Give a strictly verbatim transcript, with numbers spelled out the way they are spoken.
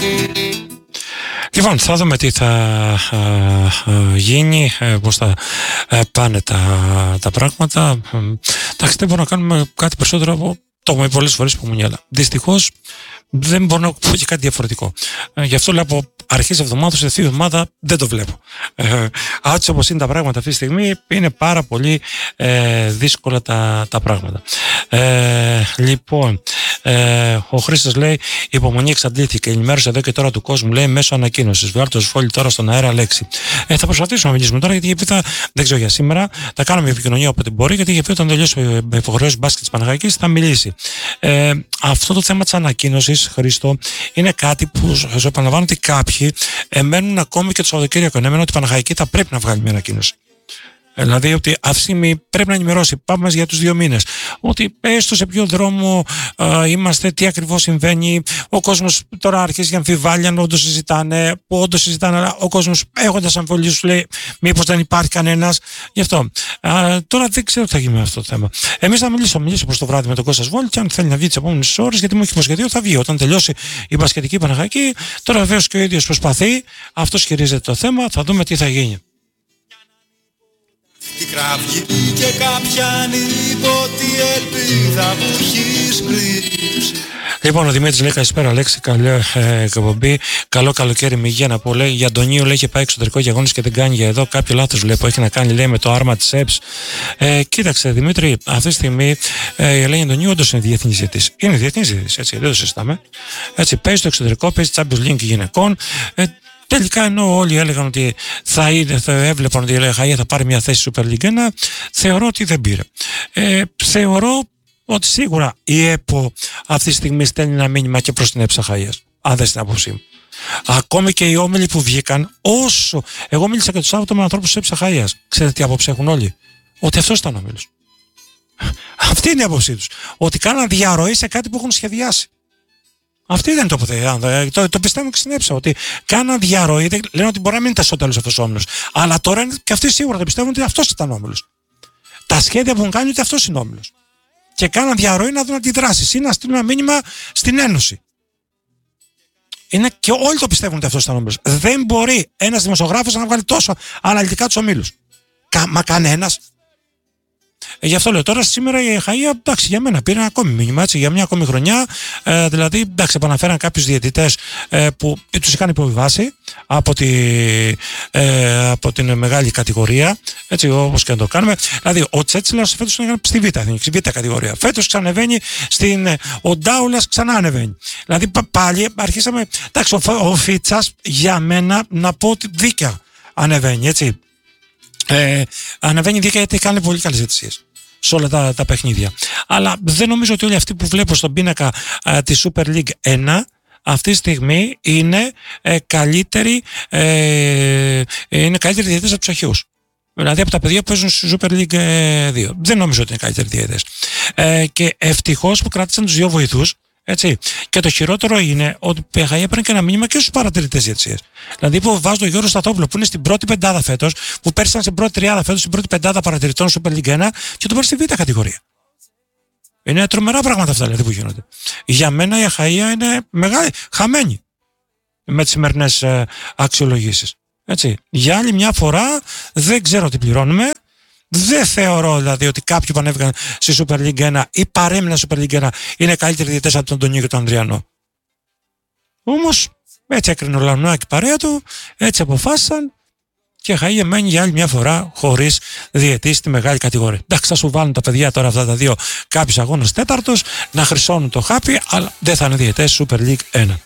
Λοιπόν, θα δούμε τι θα α, α, γίνει, πώς θα α, πάνε τα, τα πράγματα. Εντάξει, δεν μπορούμε να κάνουμε κάτι περισσότερο από το έχουμε πολλές φορές που μου νιέλα. Δυστυχώς δεν μπορώ να πω και κάτι διαφορετικό. Ε, γι' αυτό λέω από αρχές εβδομάδας, σε αυτή τη εβδομάδα δεν το βλέπω. Ε, έτσι όπως είναι τα πράγματα αυτή τη στιγμή, είναι πάρα πολύ ε, δύσκολα τα, τα πράγματα. Ε, λοιπόν, ε, ο Χρήστος λέει: η υπομονή εξαντλήθηκε. Ενημέρωσε εδώ και τώρα του κόσμου, λέει, μέσω ανακοίνωσης. Βγάλω το σφόλι τώρα στον αέρα, λέξη. Ε, θα προσπαθήσουμε να μιλήσουμε τώρα, γιατί είπε, θα, δεν ξέρω για σήμερα. Θα κάνουμε επικοινωνία όποτε μπορεί, γιατί είπε όταν τελειώσει η υποχρεώση μπάσκετ της Παναχαϊκής θα μιλήσει. Ε, αυτό το θέμα της ανακοίνωσης, Χρήστο, είναι κάτι που σου επαναλαμβάνω ότι κάποιοι εμένουν ακόμη και το Σαββατοκύριακο. Εμένουν ότι η Παναχαϊκή θα πρέπει να βγάλει μια ανακοίνωση. Δηλαδή ότι αυτή τη στιγμή πρέπει να ενημερώσει, πάμε για τους δύο μήνες, ότι έστω σε ποιο δρόμο α, είμαστε, τι ακριβώς συμβαίνει. Ο κόσμος τώρα αρχίζει για αμφιβάλλεια, αν όντως συζητάνε, που όντως συζητάνε, αλλά ο κόσμος έχοντας αμφιβολίες σου λέει μήπως δεν υπάρχει κανένας. Γι' αυτό. Α, τώρα δεν ξέρω τι θα γίνει με αυτό το θέμα. Εμείς θα μιλήσω, μιλήσω προς το βράδυ με τον Κώστα Σβόλη και αν θέλει να βγει τις επόμενες ώρες, γιατί μου έχει υποσχεθεί θα βγει όταν τελειώσει η μπασκετική Παναχαϊκή. Τώρα βεβαίως και ο ίδιος προσπαθεί, αυτός χειρίζεται το θέμα, θα δούμε τι θα γίνει. Τι κραυγή και κάποια ανίποτη ελπίδα που έχεις κρύψει. Λοιπόν, ο Δημήτρης λέει καλησπέρα, Αλέξη, καλή ε, εκπομπή. Καλό καλοκαίρι, με υγεία να πω. Λέει για τον Νίο, λέει, είχε πάει εξωτερικό για αγώνες και δεν κάνει για εδώ. Κάποιο λάθος βλέπω, έχει να κάνει, λέει, με το άρμα της ΕΠΣ. Ε, κοίταξε, Δημήτρη, αυτή τη στιγμή ε, η Ελένη Αντωνίου όντως είναι διεθνής διαιτής. Είναι διεθνής διαιτής, έτσι, δεν το συζητάμε. Έτσι, παίζει στο εξωτερικό, παίζει Champions League γυναικών. Ε, Τελικά, ενώ όλοι έλεγαν ότι θα, είναι, θα έβλεπαν ότι η Αχαΐα θα πάρει μια θέση Super League ένα, θεωρώ ότι δεν πήρε. Ε, θεωρώ ότι σίγουρα η ΕΠΟ αυτή τη στιγμή στέλνει ένα μήνυμα και προς την ΕΠΣ Αχαΐας. Αν δεν στην άποψή μου. Ακόμη και οι όμιλοι που βγήκαν, όσο. Εγώ μίλησα και το Σάββατο με ανθρώπους της ΕΠΣ Αχαΐας. Ξέρετε τι άποψη έχουν όλοι? Ότι αυτός ήταν όμιλος. Αυτή είναι η άποψή τους. Ότι κάναν διαρροή σε κάτι που έχουν σχεδιάσει. Αυτή δεν το ποθέ. Το, το πιστεύω και στην ΕΠΣΑ. Ότι κάναν διαρροή. Λένε ότι μπορεί να μην ήταν στο τέλος αυτός ο όμιλος. Αλλά τώρα και αυτοί σίγουρα το πιστεύουν ότι αυτός ήταν όμιλος. Τα σχέδια που έχουν κάνει ότι αυτός είναι όμιλος. Και κάναν διαρροή να δουν αντιδράσεις ή να στείλουν ένα μήνυμα στην Ένωση. Είναι και όλοι το πιστεύουν ότι αυτός ήταν όμιλος. Δεν μπορεί ένας δημοσιογράφος να βγάλει τόσο αναλυτικά τους ομίλους. Κα, μα κανένας. Ε, γι' αυτό λέω τώρα σήμερα η Αχαΐα, εντάξει, για μένα πήρε ένα ακόμη μήνυμα, έτσι, για μια ακόμη χρονιά. Ε, δηλαδή, εντάξει, επαναφέραν κάποιους διαιτητές ε, που τους είχαν υποβιβάσει από, τη, ε, από την μεγάλη κατηγορία, έτσι, όπως και να το κάνουμε. Δηλαδή, ο Τσέτσιλας φέτος είναι στη Β' στη Β' κατηγορία. Φέτος ξανεβαίνει στην. Ο Ντάουλας ξανά ανεβαίνει. Δηλαδή, πάλι αρχίσαμε. Εντάξει, ο, ο Φίτσας για μένα να πω ότι δίκαια ανεβαίνει, έτσι. Ε, ανεβαίνει δίκαια γιατί κάνει πολύ καλές διαιτησίες σε όλα τα, τα παιχνίδια. Αλλά δεν νομίζω ότι όλοι αυτοί που βλέπω στον πίνακα ε, της Super League ένα αυτή τη στιγμή είναι ε, καλύτεροι ε, είναι καλύτεροι διαιτητές από τους αρχαίους. Δηλαδή από τα παιδιά που παίζουν στη Super League δύο. Δεν νομίζω ότι είναι καλύτεροι διαιτητές. Ε, και ευτυχώς που κράτησαν τους δύο βοηθούς. Έτσι. Και το χειρότερο είναι ότι η Αχαΐα έπαιρνε και ένα μήνυμα και στους παρατηρητές διαιτησίες. Δηλαδή, που βάζω τον Γιώργο Σταθόπουλο που είναι στην πρώτη πεντάδα φέτος, που πέρσι ήταν στην πρώτη τριάδα φέτος, στην πρώτη πεντάδα παρατηρητών Super League ένα και το πάρει στη Β' κατηγορία. Είναι τρομερά πράγματα αυτά δηλαδή που γίνονται. Για μένα η Αχαΐα είναι μεγάλη, χαμένη με τις σημερινές ε, αξιολογήσεις. Έτσι. Για άλλη μια φορά δεν ξέρω τι πληρώνουμε. Δεν θεωρώ δηλαδή ότι κάποιοι που ανέβηκαν στη Super League ένα ή παρέμειναν στη Super League ένα είναι καλύτεροι διαιτητές από τον Αντωνίου και τον Ανδριανό. Όμως έτσι έκρινε ο Λαμνάκη παρέα του, έτσι αποφάσισαν και η Αχαΐα μένει για άλλη μια φορά χωρίς διαιτή στη μεγάλη κατηγορία. Εντάξει, θα σου βάλουν τα παιδιά τώρα αυτά τα δύο κάποιους αγώνες τέταρτος να χρυσώνουν το χάπι, αλλά δεν θα είναι διαιτές Super League ένα.